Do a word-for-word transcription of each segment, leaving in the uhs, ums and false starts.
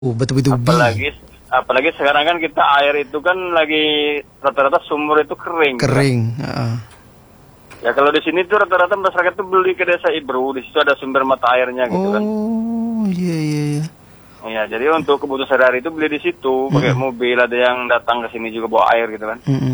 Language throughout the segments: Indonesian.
Oh, betul-betul. Apalagi apalagi sekarang kan kita air itu kan lagi rata-rata sumur itu kering. Kering. Kan? Uh. Ya kalau di sini tuh rata-rata masyarakat tuh beli ke desa Ibru, di situ ada sumber mata airnya gitu oh, kan. Oh iya iya iya. Iya, jadi untuk kebutuhan sehari-hari itu beli di situ, pakai mm-hmm. mobil, ada yang datang ke sini juga bawa air gitu kan. Mm-hmm.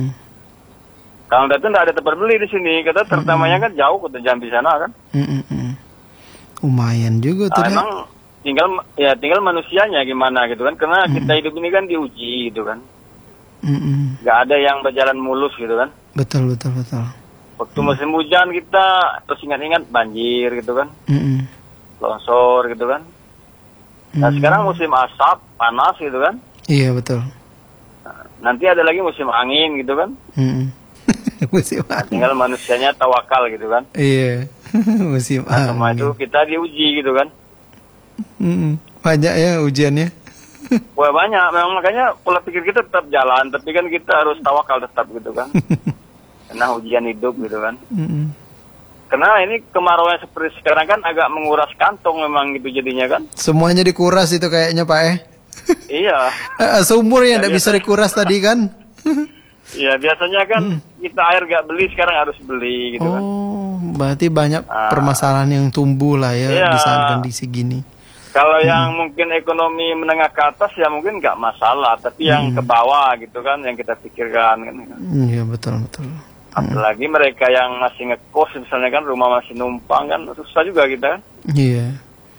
Kalau itu nggak ada tempat beli di sini, kata tertamanya mm-hmm. kan jauh ke Jambi sana kan. Mm-hmm. Lumayan juga tuh. Nah, emang tinggal ya tinggal manusianya gimana gitu kan, karena mm-hmm. kita hidup ini kan diuji gitu kan. Mm-hmm. Nggak ada yang berjalan mulus gitu kan. Betul betul betul. Waktu mm-hmm. musim hujan kita terus ingat-ingat banjir gitu kan, mm-hmm. longsor gitu kan. Nah mm-hmm. sekarang musim asap panas gitu kan. Iya betul. Nah, nanti ada lagi musim angin gitu kan. Mm-hmm. musim nah, tinggal manusianya tawakal gitu kan. Iya. musim nah, sama itu kita diuji gitu kan. Mm-hmm. Banyak ya ujiannya. Wah banyak, memang makanya pola pikir kita tetap jalan, tapi kan kita harus tawakal tetap gitu kan. Karena ujian hidup gitu kan. Mm-hmm. Karena ini kemarau yang seperti sekarang kan agak menguras kantong memang gitu jadinya kan. Semuanya dikuras itu kayaknya Pak eh. Iya. Sumur yang ya, tidak bisa dikuras tadi kan. Iya biasanya kan hmm. kita air gak beli, sekarang harus beli gitu oh, kan. Oh berarti banyak nah, permasalahan yang tumbuh lah ya iya. di saat kondisi gini. Kalau hmm. yang mungkin ekonomi menengah ke atas ya mungkin nggak masalah, tapi hmm. yang ke bawah gitu kan yang kita pikirkan kan. Iya betul betul. Apalagi hmm. mereka yang masih ngekos misalnya kan, rumah masih numpang kan susah juga kita kan. Iya.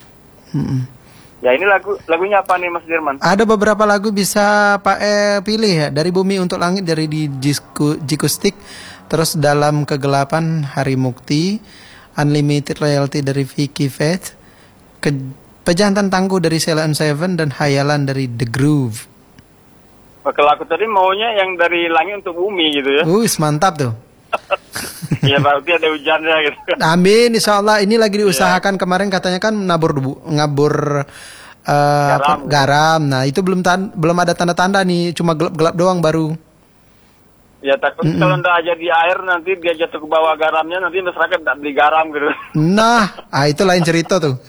Hmm. Ya ini lagu lagunya apa nih Mas Dirman? Ada beberapa lagu bisa Pak E pilih ya, dari Bumi untuk Langit dari di Jikustik, terus Dalam Kegelapan Hari Mukti, Unlimited Royalty dari Vicky Faith, Ke Pejantan Tangguh dari Sheila on Seven, dan Hayalan dari The Groove. Kalau aku tadi maunya yang dari langit untuk bumi gitu ya. Uh, mantap tuh. Iya berarti ada hujannya gitu. Amin, insya Allah. Ini lagi diusahakan ya. Kemarin katanya kan nabur debu, ngabur uh, garam, garam. Nah itu belum tan belum ada tanda-tanda nih, cuma gelap-gelap doang baru. Ya takut mm-mm. kalau ndak aja di air nanti dia jatuh ke bawah garamnya, nanti masyarakat ndak beli garam gitu. Nah, ah itu lain cerita tuh.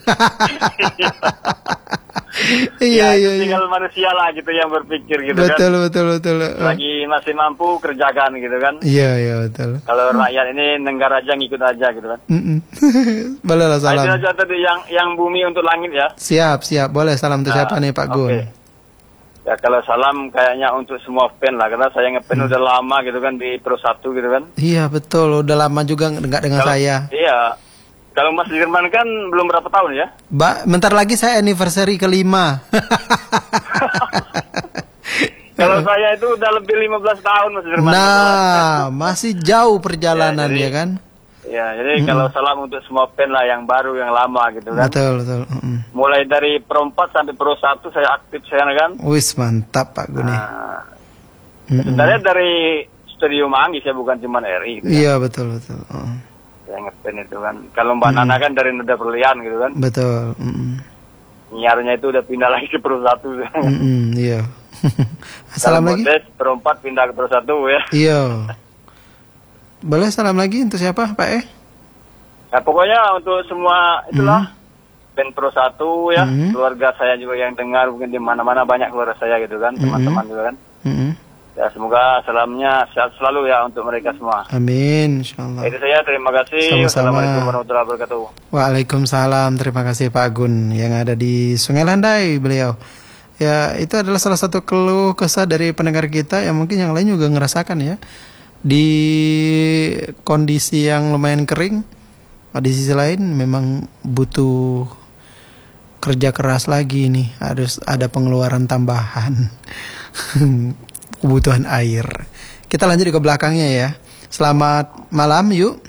Iya, iya, iya. Tinggal manusia lah gitu yang berpikir gitu betul, kan. Betul, betul, betul. Lagi masih mampu kerjakan gitu kan. Iya, iya, betul. Kalau rakyat ini nenggar aja ngikut aja gitu kan. Boleh lah salam. Nah, itu aja tadi yang yang bumi untuk langit ya. Siap, siap. Boleh salam untuk nah, siapa nih Pak Gun? Okay. Ya kalau salam kayaknya untuk semua fan lah, karena saya ngepen hmm. udah lama gitu kan di Pro satu gitu kan. Iya betul, udah lama juga nggak dengan kalau, saya. Iya. Kalau Mas Dirman kan belum berapa tahun ya? Ba, bentar lagi saya anniversary kelima. Kalau saya itu udah lebih lima belas tahun Mas Dirman. Nah, masih jauh perjalanan ya, jadi, ya kan? Ya, jadi mm-hmm. kalau salam untuk semua fan lah yang baru, yang lama gitu kan. Betul, betul. Mm-hmm. Mulai dari Pro empat sampai Pro satu saya aktif sekarang kan. Wis mantap Pak Guni. Nah, mm-hmm. sebenarnya dari Studio Manggis ya, bukan cuma R I. Gitu, iya, kan? betul, betul. Uh. Saya ngepen itu kan. Kalau Mbak mm-hmm. Nana kan dari Nada Perlian gitu kan. Betul. Mm-hmm. Nyiarnya itu udah pindah lagi ke Pro satu. Mm-hmm, iya. Salam lagi. Pro empat pindah ke Pro satu ya. Iya. Boleh salam lagi untuk siapa Pak E? Ya pokoknya untuk semua itulah mm-hmm. band Pro satu ya, mm-hmm. keluarga saya juga yang dengar, mungkin di mana-mana banyak keluarga saya gitu kan, mm-hmm. teman-teman juga kan. Mm-hmm. Ya semoga salamnya sehat selalu ya untuk mereka semua. Amin, insyaallah. Itu saya, terima kasih. Sama-sama. Wassalamualaikum warahmatullahi wabarakatuh. Waalaikumsalam, terima kasih Pak Gun yang ada di Sungai Landai beliau. Ya itu adalah salah satu keluh kesah dari pendengar kita yang mungkin yang lain juga ngerasakan ya. Di kondisi yang lumayan kering, di sisi lain memang butuh kerja keras lagi nih, harus ada pengeluaran tambahan. Kebutuhan air. Kita lanjut ke belakangnya ya. Selamat malam yuk.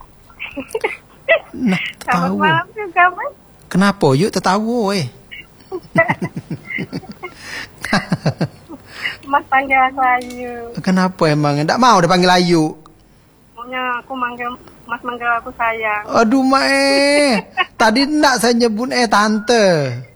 Nah, selamat malam juga Mas. Kenapa yuk tetawa eh? Mas panggil aku Ayu. Kenapa emang? Nggak mau udah panggil Ayu. Maunya aku manggil Mas manggil aku sayang. Aduh Mae, tadi enggak saya nyebut eh tante.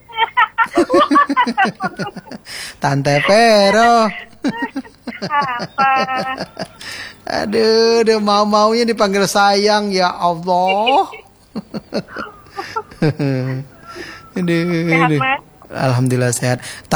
Tante Vero. Apa? Aduh, dia mau-maunya dipanggil sayang ya Allah. Aduh, Sehat aduh. Mas? Alhamdulillah sehat.